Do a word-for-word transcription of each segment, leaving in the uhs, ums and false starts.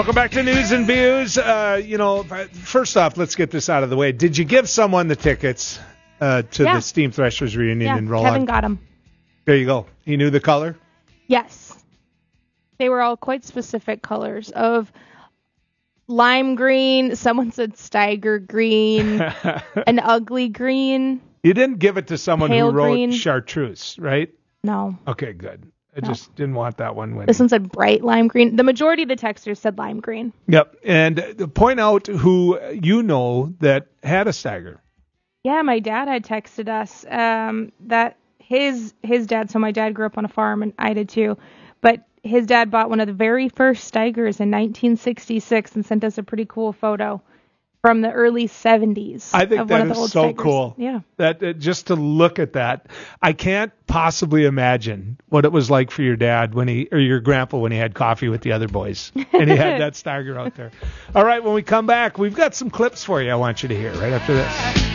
Welcome back to News and Views. Uh, you know, first off, let's get this out of the way. Did you give someone the tickets uh, to yeah. the Steam Threshers reunion yeah, in Roll Kevin On? got them. There you go. He knew the color? Yes. They were all quite specific colors of lime green. Someone said Steiger green, an ugly green. You didn't give it to someone Pale who wrote green. Chartreuse, right? No. Okay, good. I No. just didn't want that one winning. This one said bright lime green. The majority of the texters said lime green. Yep. And point out who you know that had a Steiger. Yeah, my dad had texted us um, that his his dad, so my dad grew up on a farm, and I did too, but his dad bought one of the very first Steigers in nineteen sixty-six and sent us a pretty cool photo from the early seventies. I think of that one of the is old so Steigers. cool. Yeah. That uh, just to look at that, I can't possibly imagine what it was like for your dad when he, or your grandpa when he had coffee with the other boys and he had that Steiger out there. All right, when we come back, we've got some clips for you I want you to hear right after this.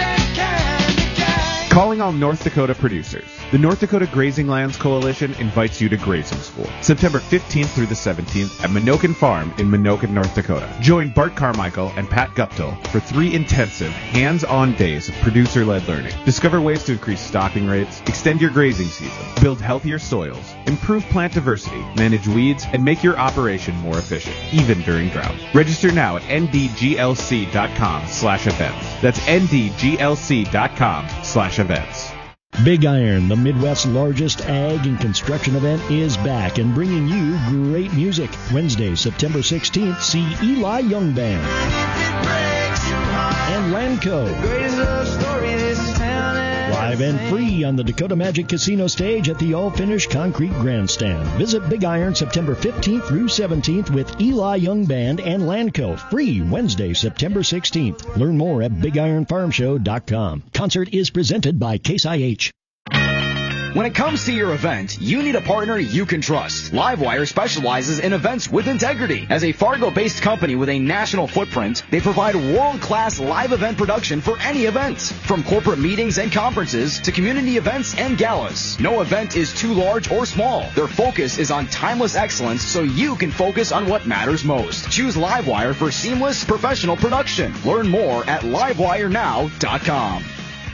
Calling all North Dakota producers. The North Dakota Grazing Lands Coalition invites you to grazing school, September fifteenth through the seventeenth at Minokan Farm in Minokan, North Dakota. Join Bart Carmichael and Pat Guptill for three intensive, hands-on days of producer-led learning. Discover ways to increase stocking rates, extend your grazing season, build healthier soils, improve plant diversity, manage weeds, and make your operation more efficient, even during drought. Register now at n d g l c dot com slash events. That's n d g l c dot com slash events. Big Iron, the Midwest's largest ag and construction event, is back and bringing you great music. Wednesday, September sixteenth, see Eli Young Band and Lanco. Live and free on the Dakota Magic Casino stage at the all-finished concrete grandstand. Visit Big Iron September fifteenth through seventeenth with Eli Young Band and Lanco. Free Wednesday, September sixteenth. Learn more at big iron farm show dot com. Concert is presented by Case I H. When it comes to your event, you need a partner you can trust. Livewire specializes in events with integrity. As a Fargo-based company with a national footprint, they provide world-class live event production for any event. From corporate meetings and conferences to community events and galas. No event is too large or small. Their focus is on timeless excellence so you can focus on what matters most. Choose Livewire for seamless professional production. Learn more at livewire now dot com.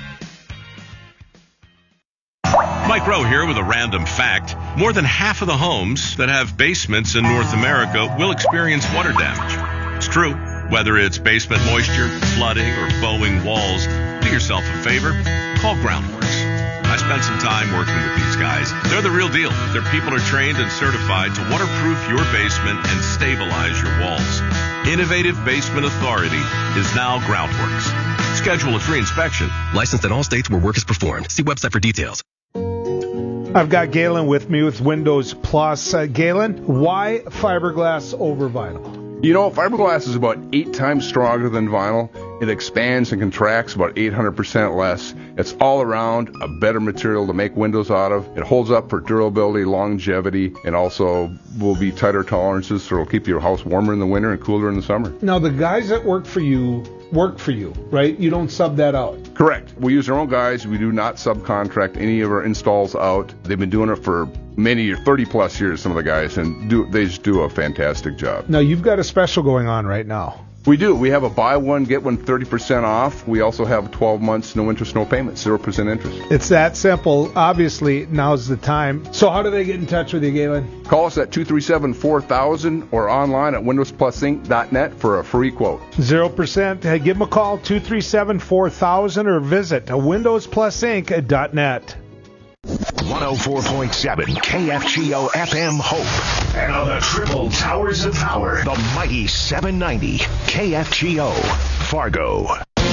Mike Rowe here with a random fact. More than half of the homes that have basements in North America will experience water damage. It's true. Whether it's basement moisture, flooding, or bowing walls, do yourself a favor. Call Groundworks. I spent some time working with these guys. They're the real deal. Their people are trained and certified to waterproof your basement and stabilize your walls. Innovative Basement Authority is now Groundworks. Schedule a free inspection. Licensed in all states where work is performed. See website for details. I've got Galen with me with Windows Plus. Uh, Galen, why fiberglass over vinyl? You know, fiberglass is about eight times stronger than vinyl. It expands and contracts about eight hundred percent less. It's all around a better material to make windows out of. It holds up for durability, longevity, and also will be tighter tolerances, so it'll keep your house warmer in the winter and cooler in the summer. Now, the guys that work for you work for you, right? You don't sub that out. Correct. We use our own guys. We do not subcontract any of our installs out. They've been doing it for many, thirty plus years, some of the guys, and do they just do a fantastic job. Now, you've got a special going on right now. We do. We have a buy one, get one thirty percent off. We also have twelve months, no interest, no payment, zero percent interest. It's that simple. Obviously, now's the time. So how do they get in touch with you, Galen? Call us at two three seven, four thousand or online at windows plus inc dot net for a free quote. zero percent. Hey, give them a call, two three seven, four thousand, or visit windows plus inc dot net. one oh four point seven K F G O F M Hope. And on the triple towers of power, the mighty seven ninety K F G O Fargo.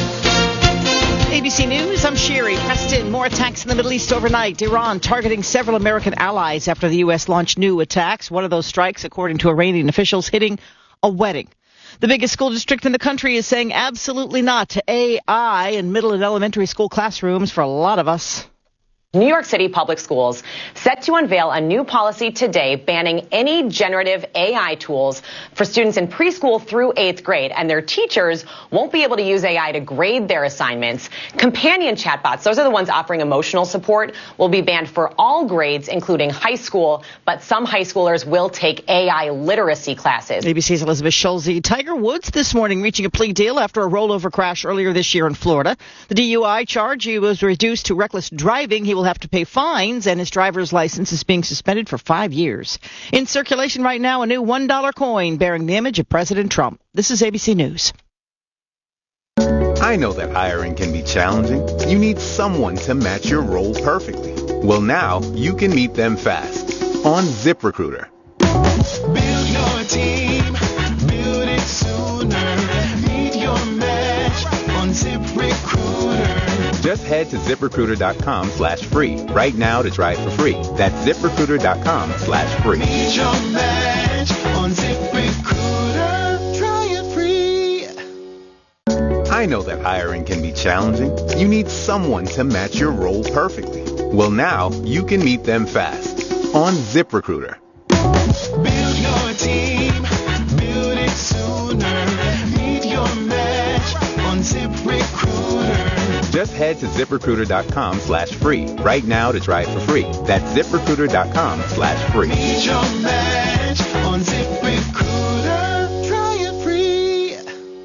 A B C News, I'm Sherry. Preston, more attacks in the Middle East overnight. Iran targeting several American allies after the U S launched new attacks. One of those strikes, according to Iranian officials, hitting a wedding. The biggest school district in the country is saying absolutely not to A I in middle and elementary school classrooms for a lot of us. New York City Public Schools set to unveil a new policy today banning any generative A I tools for students in preschool through eighth grade, and their teachers won't be able to use A I to grade their assignments. Companion chatbots, those are the ones offering emotional support, will be banned for all grades, including high school, but some high schoolers will take A I literacy classes. A B C's Elizabeth Schulze. Tiger Woods this morning reaching a plea deal after a rollover crash earlier this year in Florida. The D U I charge, he was reduced to reckless driving. He will have to pay fines, and his driver's license is being suspended for five years. In circulation right now, a new one dollar coin bearing the image of President Trump. This is A B C News. I know that hiring can be challenging. You need someone to match your role perfectly. Well, now you can meet them fast on ZipRecruiter. Build your team, build it sooner. Meet your match on ZipRecruiter. Just head to ZipRecruiter.com slash free right now to try it for free. That's ZipRecruiter.com slash free. Meet your match on ZipRecruiter. Try it free. I know that hiring can be challenging. You need someone to match your role perfectly. Well, now you can meet them fast on ZipRecruiter. Build your team, build it sooner. Meet your match on ZipRecruiter. Just head to ZipRecruiter.com slash free right now to try it for free. That's ZipRecruiter.com slash free. Meet your match on ZipRecruiter. Try it free.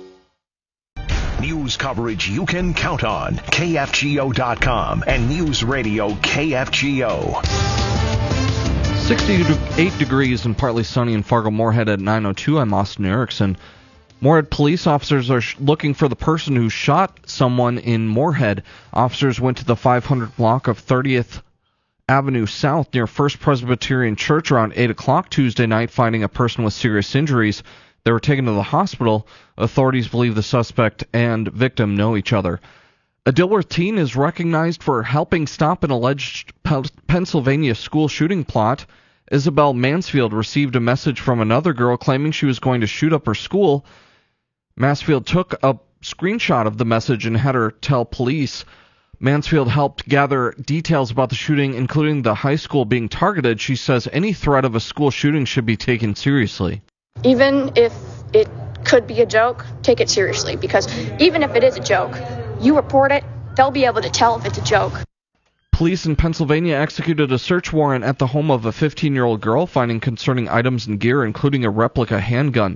News coverage you can count on. K F G O dot com and News Radio K F G O. sixty-eight degrees and partly sunny in Fargo-Moorhead at nine oh two. I'm Austin Erickson. Moorhead police officers are sh- looking for the person who shot someone in Moorhead. Officers went to the five hundred block of thirtieth Avenue South near First Presbyterian Church around eight o'clock Tuesday night, finding a person with serious injuries. They were taken to the hospital. Authorities believe the suspect and victim know each other. A Dilworth teen is recognized for helping stop an alleged P- Pennsylvania school shooting plot. Isabel Mansfield received a message from another girl claiming she was going to shoot up her school. Mansfield took a screenshot of the message and had her tell police. Mansfield helped gather details about the shooting, including the high school being targeted. She says any threat of a school shooting should be taken seriously. Even if it could be a joke, take it seriously, because even if it is a joke, you report it, they'll be able to tell if it's a joke. Police in Pennsylvania executed a search warrant at the home of a fifteen-year-old girl, finding concerning items and gear, including a replica handgun.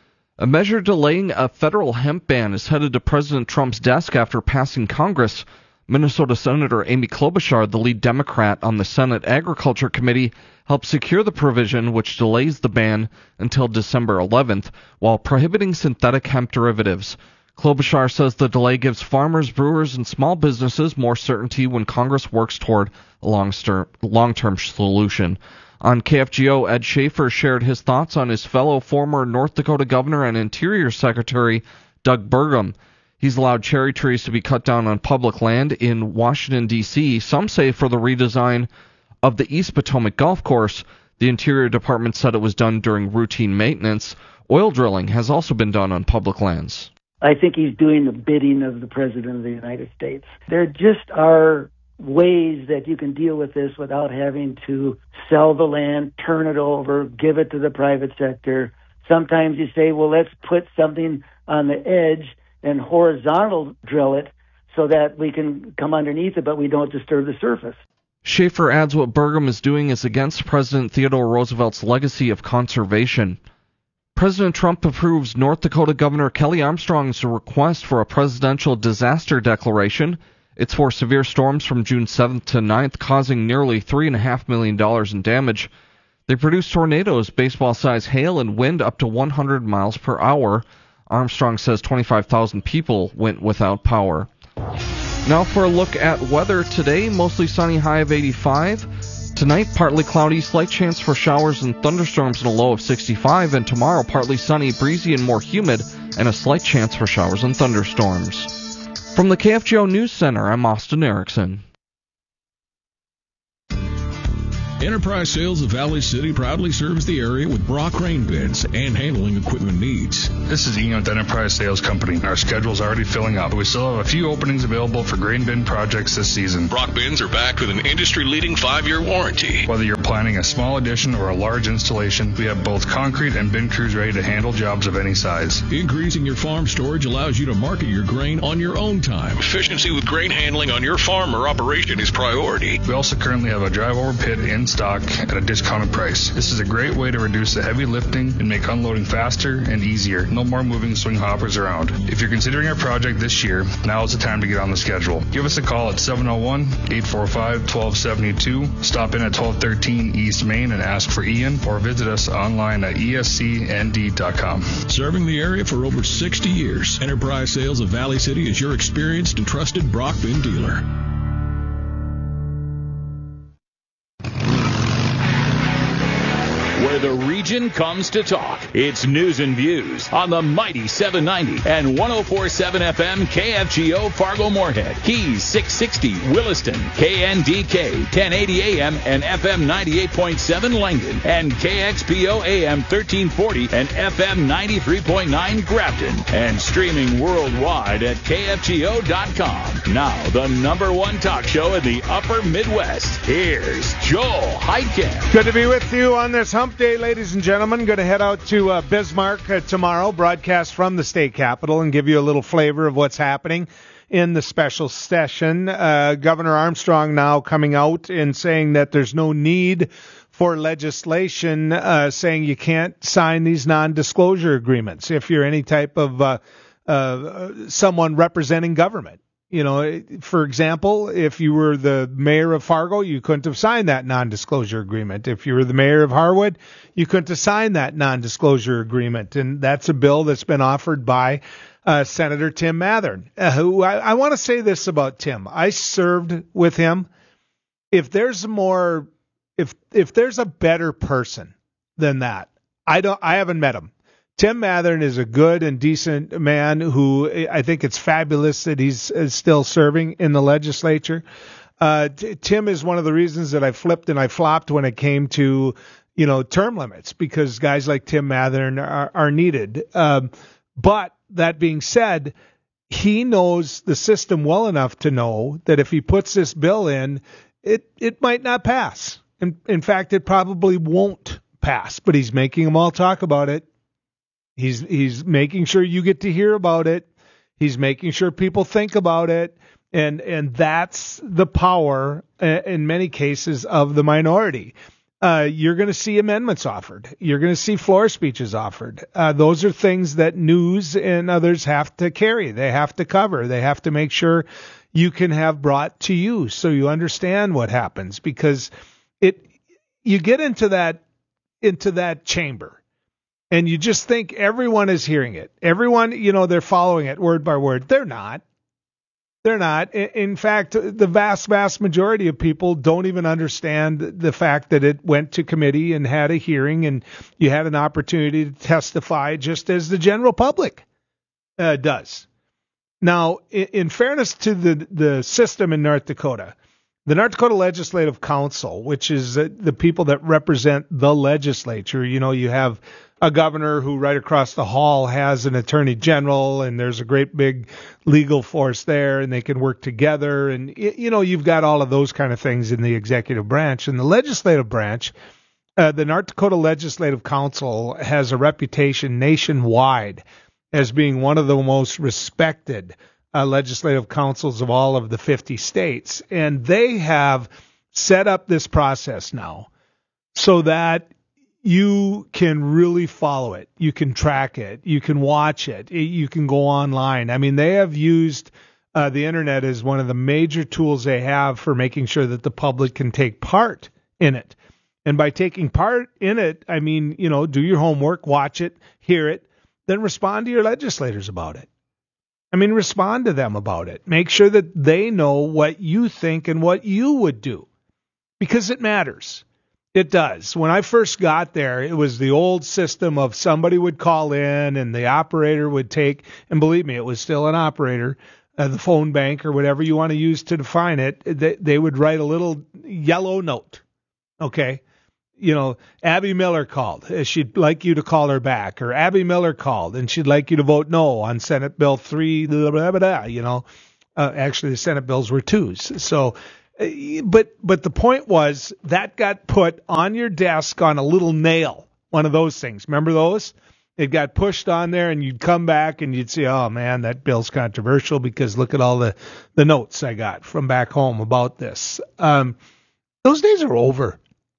A measure delaying a federal hemp ban is headed to President Trump's desk after passing Congress. Minnesota Senator Amy Klobuchar, the lead Democrat on the Senate Agriculture Committee, helped secure the provision which delays the ban until December eleventh, while prohibiting synthetic hemp derivatives. Klobuchar says the delay gives farmers, brewers, and small businesses more certainty when Congress works toward a long-term solution. On K F G O, Ed Schaefer shared his thoughts on his fellow former North Dakota Governor and Interior Secretary Doug Burgum. He's allowed cherry trees to be cut down on public land in Washington, D C, some say for the redesign of the East Potomac Golf Course. The Interior Department said it was done during routine maintenance. Oil drilling has also been done on public lands. I think he's doing the bidding of the President of the United States. There just are ways that you can deal with this without having to sell the land, turn it over, give it to the private sector. Sometimes you say, well, let's put something on the edge and horizontal drill it so that we can come underneath it, but we don't disturb the surface. Schaefer adds what Burgum is doing is against President Theodore Roosevelt's legacy of conservation. President Trump approves North Dakota Governor Kelly Armstrong's request for a presidential disaster declaration. It's for severe storms from June seventh to ninth, causing nearly three point five million dollars in damage. They produce tornadoes, baseball-sized hail, and wind up to one hundred miles per hour. Armstrong says twenty-five thousand people went without power. Now for a look at weather today. Mostly sunny, high of eighty-five. Tonight, partly cloudy, slight chance for showers and thunderstorms and a low of sixty-five. And tomorrow, partly sunny, breezy, and more humid, and a slight chance for showers and thunderstorms. From the K F G O News Center, I'm Austin Erickson. Enterprise Sales of Valley City proudly serves the area with Brock grain bins and handling equipment needs. This is Ian with Enterprise Sales Company. Our schedule's already filling up, but we still have a few openings available for grain bin projects this season. Brock bins are backed with an industry-leading five-year warranty. Whether you're planning a small addition or a large installation, we have both concrete and bin crews ready to handle jobs of any size. Increasing your farm storage allows you to market your grain on your own time. Efficiency with grain handling on your farm or operation is priority. We also currently have a drive-over pit in stock at a discounted price. This is a great way to reduce the heavy lifting and make unloading faster and easier. No more moving swing hoppers around. If you're considering a project this year, now is the time to get on the schedule. Give us a call at seven oh one, eight four five, one two seven two. Stop in at twelve thirteen East Main and ask for Ian, or visit us online at E S C N D dot com. Serving the area for over sixty years, Enterprise Sales of Valley City is your experienced and trusted Brock bin dealer. Where the region comes to talk. It's News and Views on the mighty seven ninety and one oh four point seven F M K F G O Fargo Moorhead, Keys six sixty Williston, K N D K ten eighty A M and F M ninety-eight point seven Langdon, and K X P O A M thirteen forty and F M ninety-three point nine Grafton, and streaming worldwide at K F G O dot com. Now, the number one talk show in the upper Midwest. Here's Joel Heidkamp. Good to be with you on this hump day, ladies and gentlemen. Going to head out to uh, Bismarck uh, tomorrow, broadcast from the state capitol, and give you a little flavor of what's happening in the special session. Uh, Governor Armstrong now coming out and saying that there's no need for legislation, uh, saying you can't sign these non-disclosure agreements if you're any type of uh, uh, someone representing government. You know, for example, if you were the mayor of Fargo, you couldn't have signed that non-disclosure agreement. If you were the mayor of Harwood, you couldn't have signed that non-disclosure agreement. And that's a bill that's been offered by uh, Senator Tim Mathern, uh, who I, I want to say this about Tim. I served with him. If there's more, if if there's a better person than that, I don't. I haven't met him. Tim Mathern is a good and decent man who I think it's fabulous that he's still serving in the legislature. Uh, t- Tim is one of the reasons that I flipped and I flopped when it came to, you know, term limits, because guys like Tim Mathern are, are needed. Um, but that being said, he knows the system well enough to know that if he puts this bill in, it, it might not pass. In, in fact, it probably won't pass, but he's making them all talk about it. He's he's making sure you get to hear about it. He's making sure people think about it. And and that's the power, uh, in many cases, of the minority. Uh, you're going to see amendments offered. You're going to see floor speeches offered. Uh, those are things that news and others have to carry. They have to cover. They have to make sure you can have brought to you so you understand what happens. Because it you get into that into that chamber. And you just think everyone is hearing it. Everyone, you know, they're following it word by word. They're not. They're not. In fact, the vast, vast majority of people don't even understand the fact that it went to committee and had a hearing and you had an opportunity to testify, just as the general public uh, does. Now, in, in fairness to the, the system in North Dakota, the North Dakota Legislative Council, which is uh, the people that represent the legislature, you know, you have a governor who right across the hall has an attorney general, and there's a great big legal force there, and they can work together. And, you know, you've got all of those kind of things in the executive branch. And the legislative branch, uh, the North Dakota Legislative Council has a reputation nationwide as being one of the most respected uh, legislative councils of all of the fifty states. And they have set up this process now so that you can really follow it. You can track it. You can watch it. You can go online. I mean, they have used uh, the internet as one of the major tools they have for making sure that the public can take part in it. And by taking part in it, I mean, you know, do your homework, watch it, hear it, then respond to your legislators about it. I mean, respond to them about it. Make sure that they know what you think and what you would do, because it matters. It does. When I first got there, it was the old system of somebody would call in and the operator would take, and believe me, it was still an operator, uh, the phone bank or whatever you want to use to define it. They, they would write a little yellow note Okay. You know, Abby Miller called. She'd like you to call her back. Or Abby Miller called, and she'd like you to vote no on Senate Bill three, blah, blah, blah, blah, you know. Uh, actually, the Senate bills were twos. So, uh, but but the point was that got put on your desk on a little nail, one of those things. Remember those? It got pushed on there, and you'd come back and you'd say, oh, man, that bill's controversial because look at all the, the notes I got from back home about this. Um, those days are over.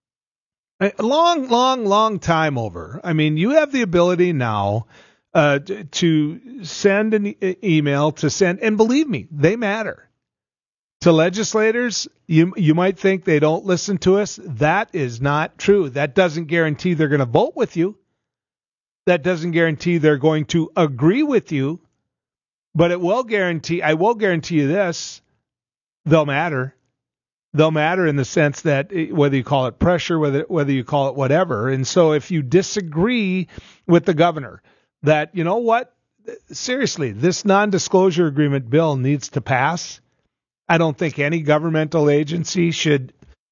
A long, long, long time over. I mean, you have the ability now uh, to send an e- email, to send, and believe me, they matter. To legislators, you you might think they don't listen to us. That is not true. That doesn't guarantee they're going to vote with you. That doesn't guarantee they're going to agree with you. But it will guarantee, I will guarantee you this, they'll matter. They'll matter in the sense that whether you call it pressure, whether whether you call it whatever. And so if you disagree with the governor that, you know what, seriously, this non-disclosure agreement bill needs to pass, I don't think any governmental agency should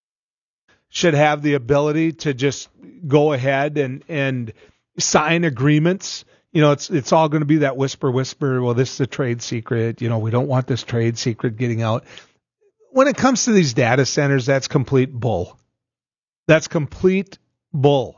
should have the ability to just go ahead and, and sign agreements. You know, it's it's all going to be that whisper, whisper, well, this is a trade secret. You know, we don't want this trade secret getting out. When it comes to these data centers, that's complete bull. That's complete bull.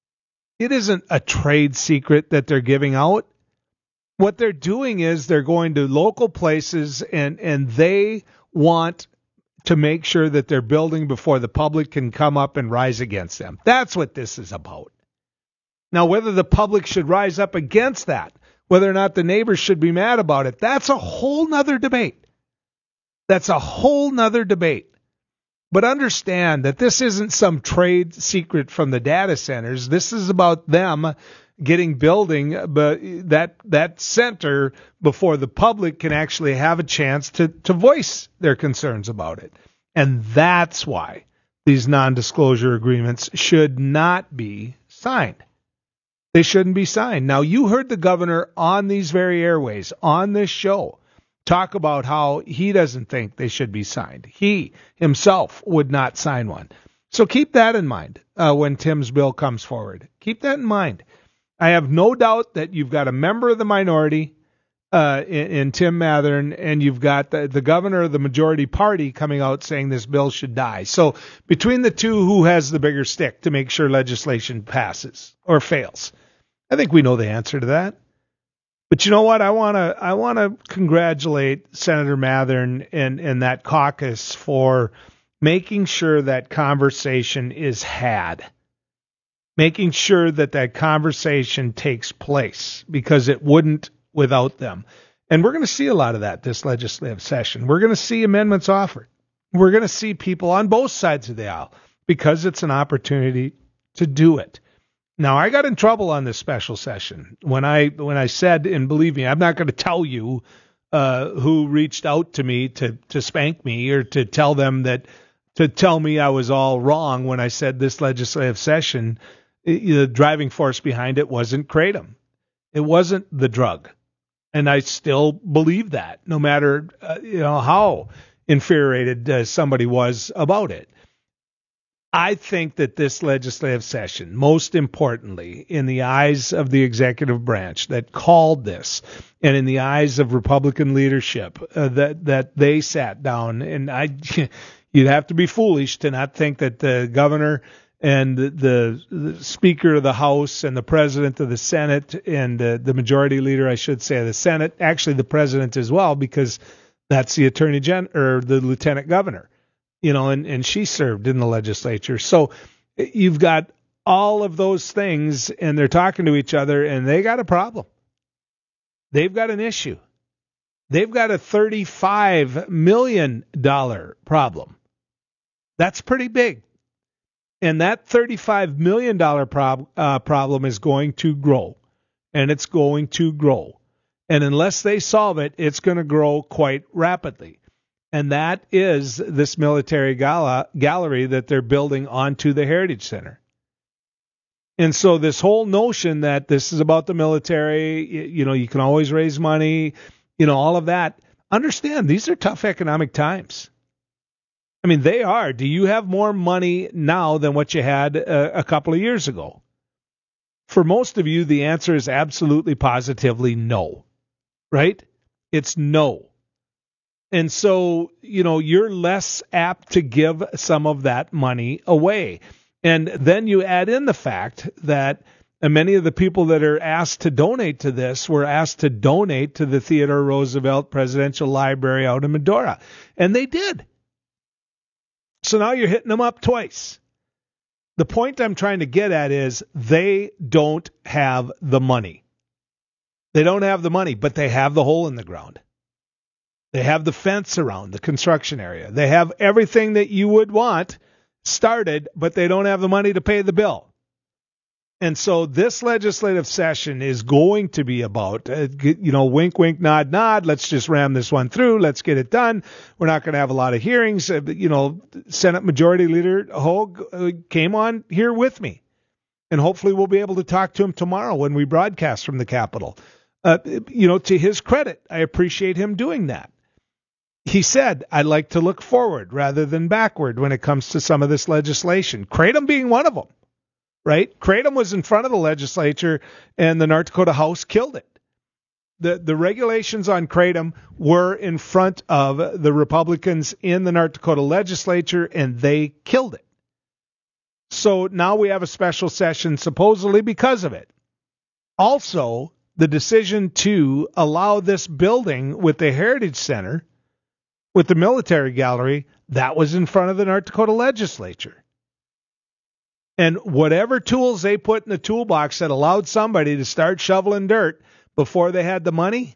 It isn't a trade secret that they're giving out. What they're doing is they're going to local places and, and they want to make sure that they're building before the public can come up and rise against them. That's what this is about. Now, whether the public should rise up against that, whether or not the neighbors should be mad about it, that's a whole nother debate. That's a whole nother debate. But understand that this isn't some trade secret from the data centers. This is about them getting building but that that center before the public can actually have a chance to, to voice their concerns about it. And that's why these non-disclosure agreements should not be signed. They shouldn't be signed. Now, you heard the governor on these very airways, on this show, talk about how he doesn't think they should be signed. He himself would not sign one. So keep that in mind uh, when Tim's bill comes forward. Keep that in mind. I have no doubt that you've got a member of the minority uh, in, in Tim Mathern, and you've got the, the governor of the majority party coming out saying this bill should die. So between the two, who has the bigger stick to make sure legislation passes or fails? I think we know the answer to that. But you know what? I want to I want to congratulate Senator Mathern and, and that caucus for making sure that conversation is had, making sure that that conversation takes place, because it wouldn't without them. And we're going to see a lot of that this legislative session. We're going to see amendments offered. We're going to see people on both sides of the aisle because it's an opportunity to do it. Now, I got in trouble on this special session when I when I said, and believe me, I'm not going to tell you uh, who reached out to me to, to spank me or to tell them that to tell me I was all wrong when I said this legislative session, the driving force behind it wasn't Kratom. It wasn't the drug. And I still believe that, no matter uh, you know how infuriated uh, somebody was about it. I think that this legislative session, most importantly, in the eyes of the executive branch that called this, and in the eyes of Republican leadership, uh, that that they sat down, and I, you'd have to be foolish to not think that the governor and the, the, the Speaker of the House and the President of the Senate and uh, the Majority Leader, I should say, of the Senate, actually the President as well, because that's the Attorney General or the Lieutenant Governor. You know, and, and she served in the legislature. So you've got all of those things, and they're talking to each other, and they got a problem. They've got an issue. They've got a thirty-five million dollars problem. That's pretty big. And that thirty-five million dollars prob- uh, problem is going to grow, and it's going to grow. And unless they solve it, it's going to grow quite rapidly. And that is this military gala, gallery that they're building onto the Heritage Center. And so this whole notion that this is about the military, you know, you can always raise money, you know, all of that. Understand, these are tough economic times. I mean, they are. Do you have more money now than what you had a, a couple of years ago? For most of you, the answer is absolutely positively no, right? It's no. And so, you know, you're less apt to give some of that money away. And then you add in the fact that many of the people that are asked to donate to this were asked to donate to the Theodore Roosevelt Presidential Library out in Medora. And they did. So now you're hitting them up twice. The point I'm trying to get at is they don't have the money. They don't have the money, but they have the hole in the ground. They have the fence around the construction area. They have everything that you would want started, but they don't have the money to pay the bill. And so this legislative session is going to be about, uh, you know, wink, wink, nod, nod. Let's just ram this one through. Let's get it done. We're not going to have a lot of hearings. Uh, you know, Senate Majority Leader Hogue uh, came on here with me. And hopefully we'll be able to talk to him tomorrow when we broadcast from the Capitol. Uh, you know, to his credit, I appreciate him doing that. He said, I'd like to look forward rather than backward when it comes to some of this legislation. Kratom being one of them. Right? Kratom was in front of the legislature, and the North Dakota House killed it. The the regulations on Kratom were in front of the Republicans in the North Dakota legislature, and they killed it. So now we have a special session supposedly because of it. Also, the decision to allow this building with the Heritage Center, with the military gallery, that was in front of the North Dakota legislature. And whatever tools they put in the toolbox that allowed somebody to start shoveling dirt before they had the money,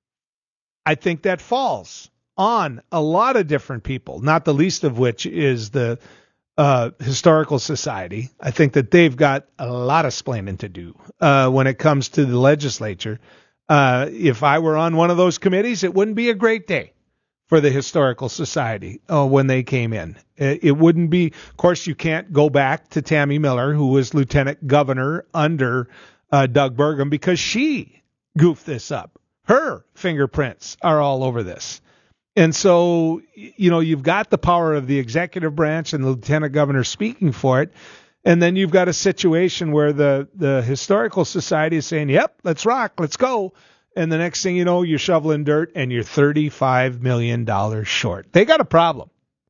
I think that falls on a lot of different people, not the least of which is the uh, Historical Society. I think that they've got a lot of splaining to do uh, when it comes to the legislature. Uh, if I were on one of those committees, it wouldn't be a great day for the Historical Society uh, when they came in. It, it wouldn't be, of course, you can't go back to Tammy Miller, who was lieutenant governor under uh, Doug Burgum, because she goofed this up. Her fingerprints are all over this. And so, you know, you've got the power of the executive branch and the lieutenant governor speaking for it. And then you've got a situation where the, the Historical Society is saying, yep, let's rock, let's go. And the next thing you know, you're shoveling dirt and you're thirty-five million dollars short. They got a problem.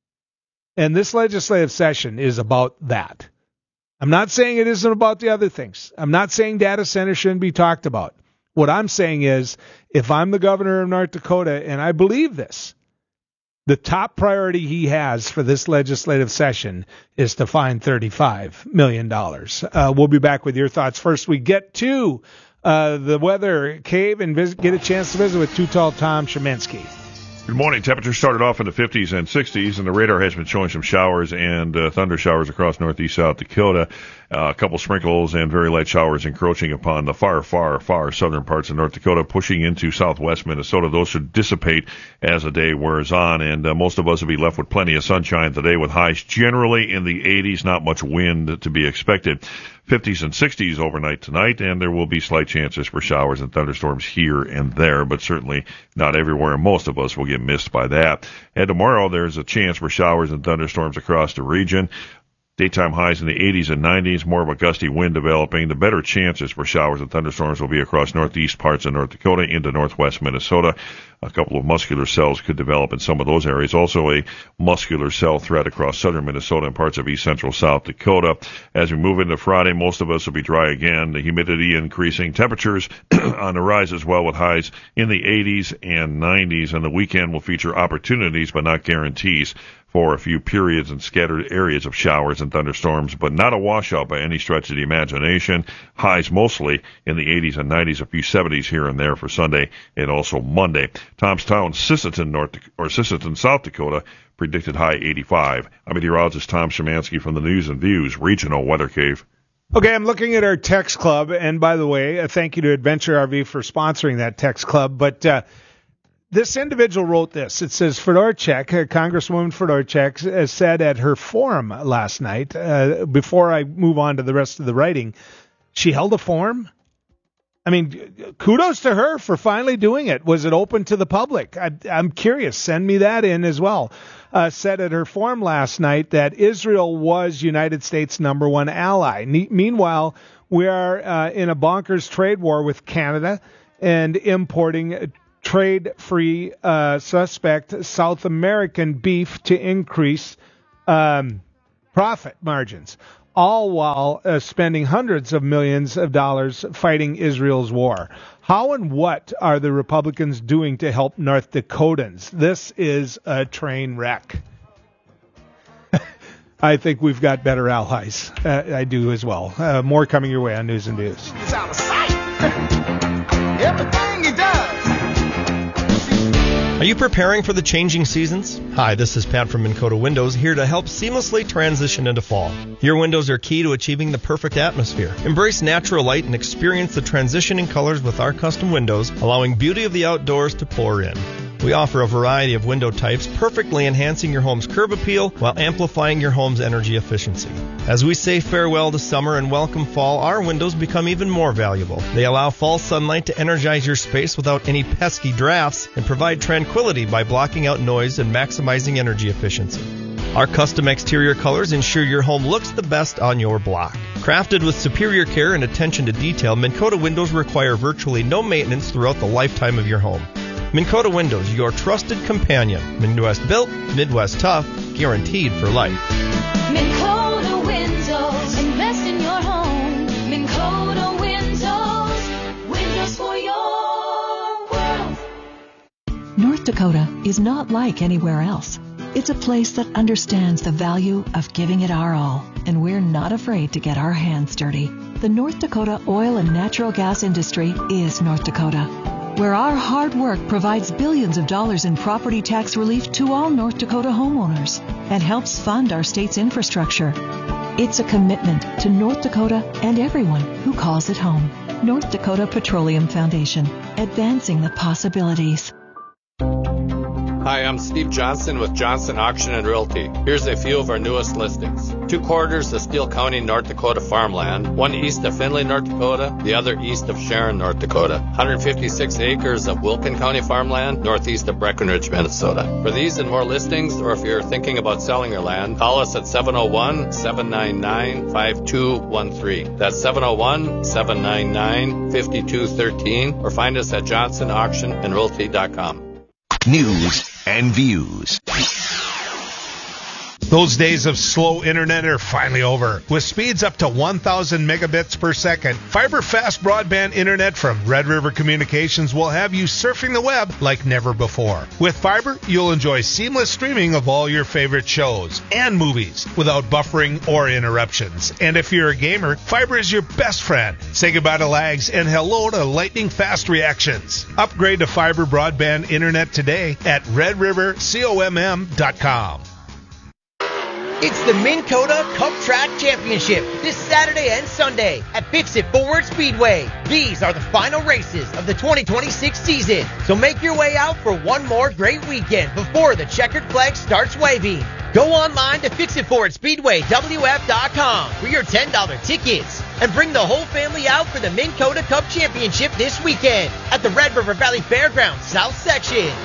And this legislative session is about that. I'm not saying it isn't about the other things. I'm not saying data centers shouldn't be talked about. What I'm saying is, if I'm the governor of North Dakota, and I believe this, the top priority he has for this legislative session is to find thirty-five million dollars. Uh, we'll be back with your thoughts. First, we get to Uh, the weather cave and visit, get a chance to visit with Too Tall Tom Szymanski. Good morning. Temperatures started off in the fifties and sixties, and the radar has been showing some showers and uh, thunder showers across northeast South Dakota. Uh, a couple sprinkles and very light showers encroaching upon the far, far, far southern parts of North Dakota, pushing into southwest Minnesota. Those should dissipate as the day wears on, and uh, most of us will be left with plenty of sunshine today, with highs generally in the eighties, not much wind to be expected. fifties and sixties overnight tonight, and there will be slight chances for showers and thunderstorms here and there, but certainly not everywhere. Most of us will get missed by that. And tomorrow there's a chance for showers and thunderstorms across the region. Daytime highs in the eighties and nineties, more of a gusty wind developing. The better chances for showers and thunderstorms will be across northeast parts of North Dakota into northwest Minnesota. A couple of muscular cells could develop in some of those areas. Also a muscular cell threat across southern Minnesota and parts of east central South Dakota. As we move into Friday, most of us will be dry again. The humidity increasing. Temperatures on the rise as well, with highs in the eighties and nineties. And the weekend will feature opportunities but not guarantees for a few periods and scattered areas of showers and thunderstorms, but not a washout by any stretch of the imagination. Highs mostly in the eighties and nineties, a few seventies here and there for Sunday and also Monday. Thomastown, Sisseton, North or Sisseton, South Dakota, predicted high eighty-five. I'm meteorologist Tom Szymanski from the News and Views Regional Weather Cave. Okay, I'm looking at our text club, and by the way, uh, thank you to Adventure R V for sponsoring that text club, but uh, this individual wrote this. It says, Fedorchak, uh, Congresswoman Fedorchak, uh, said at her forum last night, uh, before I move on to the rest of the writing, she held a forum? I mean, kudos to her for finally doing it. Was it open to the public? I, I'm curious. Send me that in as well. Uh, said at her forum last night that Israel was United States' number one ally. Ne- meanwhile, we are uh, in a bonkers trade war with Canada and importing trade-free uh, suspect South American beef to increase um, profit margins, all while uh, spending hundreds of millions of dollars fighting Israel's war. How and what are the Republicans doing to help North Dakotans? This is a train wreck. I think we've got better allies. Uh, I do as well. Uh, more coming your way on News and Views. It's out of sight. Everything he does. Are you preparing for the changing seasons? Hi, this is Pat from Minn Kota Windows, here to help seamlessly transition into fall. Your windows are key to achieving the perfect atmosphere. Embrace natural light and experience the transitioning colors with our custom windows, allowing beauty of the outdoors to pour in. We offer a variety of window types, perfectly enhancing your home's curb appeal while amplifying your home's energy efficiency. As we say farewell to summer and welcome fall, our windows become even more valuable. They allow fall sunlight to energize your space without any pesky drafts and provide tranquility by blocking out noise and maximizing energy efficiency. Our custom exterior colors ensure your home looks the best on your block. Crafted with superior care and attention to detail, Minn Kota windows require virtually no maintenance throughout the lifetime of your home. Minn Kota Windows, your trusted companion. Midwest built, Midwest tough, guaranteed for life. Minn Kota Windows, invest in your home. Minn Kota Windows, windows for your world. North Dakota is not like anywhere else. It's a place that understands the value of giving it our all, and we're not afraid to get our hands dirty. The North Dakota oil and natural gas industry is North Dakota, where our hard work provides billions of dollars in property tax relief to all North Dakota homeowners and helps fund our state's infrastructure. It's a commitment to North Dakota and everyone who calls it home. North Dakota Petroleum Foundation, advancing the possibilities. Hi, I'm Steve Johnson with Johnson Auction and Realty. Here's a few of our newest listings. Two quarters of Steele County, North Dakota farmland, one east of Findlay, North Dakota, the other east of Sharon, North Dakota. one hundred fifty-six acres of Wilkin County farmland, northeast of Breckenridge, Minnesota. For these and more listings, or if you're thinking about selling your land, call us at seven oh one, seven nine nine, five two one three. That's seven oh one, seven nine nine, five two one three, or find us at johnson auction and realty dot com. News and views. Those days of slow internet are finally over. With speeds up to one thousand megabits per second, fiber fast broadband internet from Red River Communications will have you surfing the web like never before. With fiber, you'll enjoy seamless streaming of all your favorite shows and movies without buffering or interruptions. And if you're a gamer, fiber is your best friend. Say goodbye to lags and hello to lightning fast reactions. Upgrade to fiber broadband internet today at red river comm dot com. It's the Minn Kota Cup Track Championship this Saturday and Sunday at Fix-It Forward Speedway. These are the final races of the twenty twenty-six season, so make your way out for one more great weekend before the checkered flag starts waving. Go online to fix it forward speedway w f dot com for your ten dollars tickets and bring the whole family out for the Minn Kota Cup Championship this weekend at the Red River Valley Fairgrounds South Section.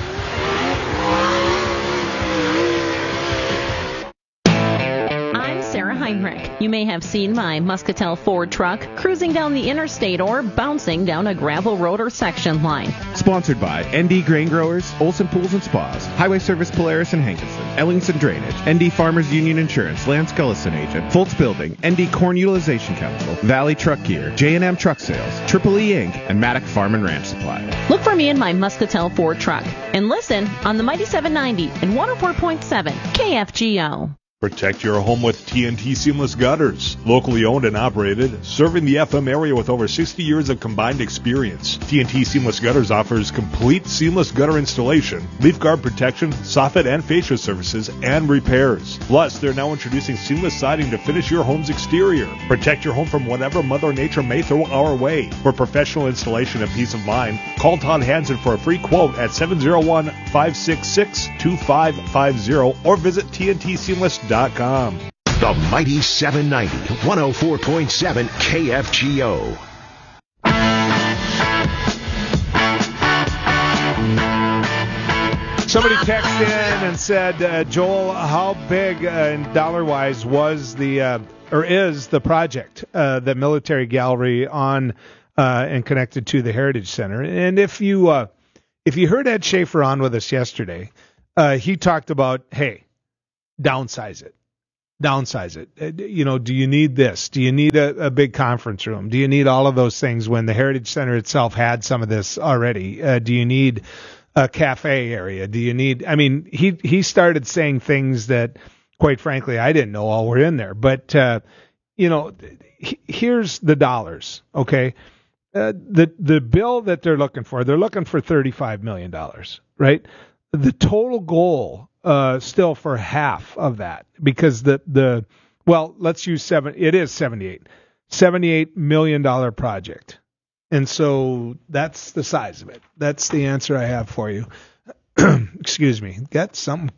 Sarah Heinrich. You may have seen my Muscatel Ford truck cruising down the interstate or bouncing down a gravel road or section line. Sponsored by N D Grain Growers, Olson Pools and Spas, Highway Service Polaris and Hankinson, Ellingson Drainage, N D Farmers Union Insurance, Lance Gullison Agent, Foltz Building, N D Corn Utilization Council, Valley Truck Gear, J and M Truck Sales, Triple E Incorporated, and Maddock Farm and Ranch Supply. Look for me in my Muscatel Ford truck and listen on the Mighty seven ninety and one oh four point seven K F G O. Protect your home with T N T Seamless Gutters. Locally owned and operated, serving the F M area with over sixty years of combined experience. T N T Seamless Gutters offers complete seamless gutter installation, leaf guard protection, soffit and fascia services, and repairs. Plus, they're now introducing seamless siding to finish your home's exterior. Protect your home from whatever Mother Nature may throw our way. For professional installation and peace of mind, call Todd Hansen for a free quote at seven oh one, five six six, two five five zero or visit T N T Seamless dot com. The Mighty seven ninety, one oh four point seven K F G O. Somebody texted in and said, uh, Joel, how big uh, in dollar-wise was the uh, or is the project, uh, the military gallery on uh, and connected to the Heritage Center? And if you uh, if you heard Ed Schaefer on with us yesterday, uh, he talked about, hey, downsize it. Downsize it. Uh, you know, do you need this? Do you need a, a big conference room? Do you need all of those things when the Heritage Center itself had some of this already? Uh, do you need a cafe area? Do you need, I mean, he, he started saying things that, quite frankly, I didn't know all were in there. But, uh, you know, he, here's the dollars, okay? Uh, the, the bill that they're looking for, they're looking for thirty-five million dollars, right? The total goal Uh, still for half of that, because the, the, well, let's use seven, it is seventy-eight, seventy-eight million dollars project. And so that's the size of it. That's the answer I have for you. Excuse me. Got something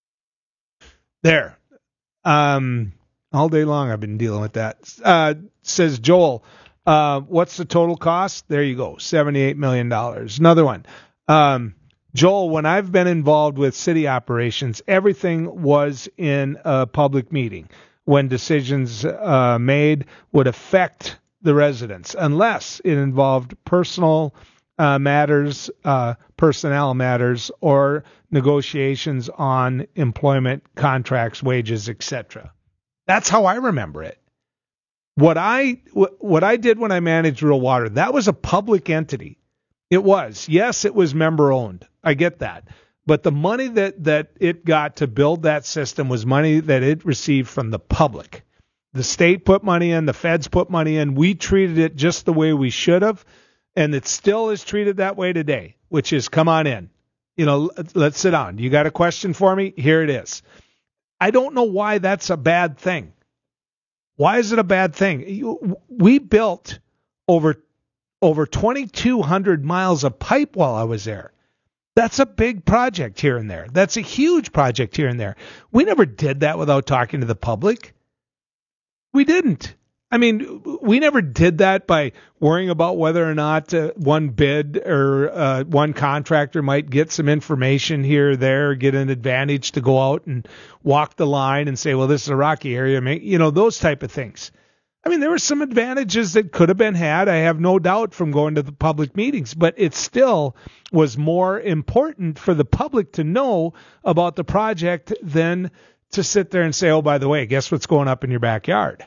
there. Um, all day long I've been dealing with that. Uh, says Joel, uh, what's the total cost? There you go. seventy-eight million dollars. Another one. Um, Joel, when I've been involved with city operations, everything was in a public meeting when decisions uh, made would affect the residents, unless it involved personal uh, matters, uh, personnel matters, or negotiations on employment contracts, wages, et cetera. That's how I remember it. What I what I did when I managed Rural Water, that was a public entity. It was. Yes, it was member owned. I get that. But the money that, that it got to build that system was money that it received from the public. The state put money in, the feds put money in. We treated it just the way we should have, and it still is treated that way today, which is come on in. You know, let's sit down. You got a question for me? Here it is. I don't know why that's a bad thing. Why is it a bad thing? We built over over twenty-two hundred miles of pipe while I was there. That's a big project here and there. That's a huge project here and there. We never did that without talking to the public. We didn't. I mean, we never did that by worrying about whether or not uh, one bid or uh, one contractor might get some information here or there, get an advantage to go out and walk the line and say, well, this is a rocky area. You know, those type of things. I mean, there were some advantages that could have been had, I have no doubt, from going to the public meetings, but it still was more important for the public to know about the project than to sit there and say, oh, by the way, guess what's going up in your backyard?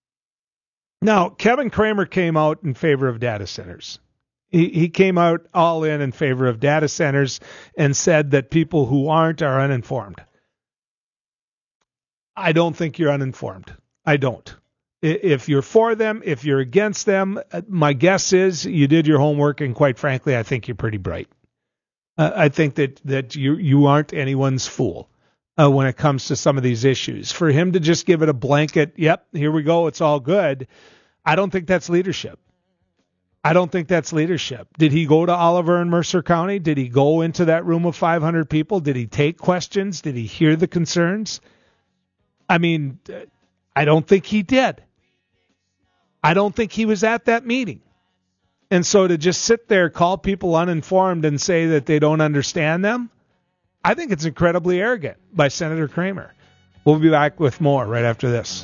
Now, Kevin Kramer came out in favor of data centers. He, he came out all in in favor of data centers and said that people who aren't are uninformed. I don't think you're uninformed. I don't. If you're for them, if you're against them, my guess is you did your homework, and quite frankly, I think you're pretty bright. Uh, I think that, that you you aren't anyone's fool uh, when it comes to some of these issues. For him to just give it a blanket, yep, here we go, it's all good, I don't think that's leadership. I don't think that's leadership. Did he go to Oliver and Mercer County? Did he go into that room of five hundred people? Did he take questions? Did he hear the concerns? I mean, I don't think he did. I don't think he was at that meeting. And so to just sit there, call people uninformed and say that they don't understand them, I think it's incredibly arrogant by Senator Kramer. We'll be back with more right after this.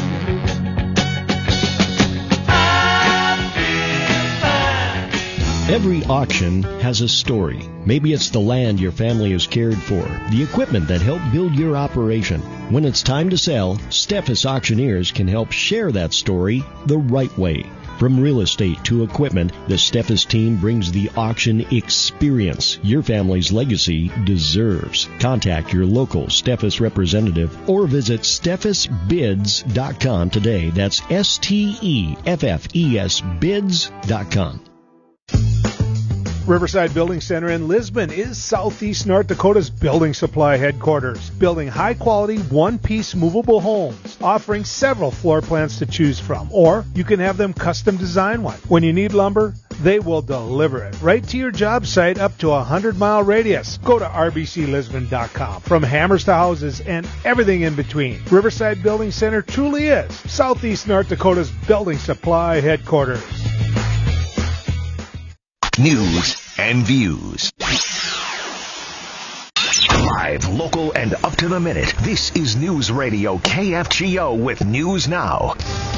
Every auction has a story. Maybe it's the land your family has cared for, the equipment that helped build your operation. When it's time to sell, Steffes Auctioneers can help share that story the right way. From real estate to equipment, the Steffes team brings the auction experience your family's legacy deserves. Contact your local Steffes representative or visit steffes bids dot com today. That's S T E F F E S bids dot com. Riverside Building Center in Lisbon is Southeast North Dakota's building supply headquarters, building high-quality, one-piece movable homes, offering several floor plans to choose from, or you can have them custom design one. When you need lumber, they will deliver it right to your job site up to a hundred-mile radius. Go to r b c lisbon dot com. From hammers to houses and everything in between, Riverside Building Center truly is Southeast North Dakota's building supply headquarters. News and views. Live, local, and up to the minute. This is News Radio K F G O with News Now.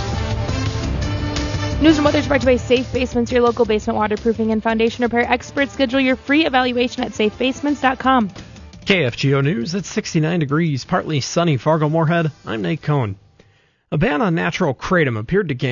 News and weather is brought to you by Safe Basements, your local basement waterproofing and foundation repair experts. Schedule your free evaluation at safe basements dot com. K F G O News, it's sixty-nine degrees, partly sunny Fargo-Moorhead. I'm Nate Cohn. A ban on natural kratom appeared to gain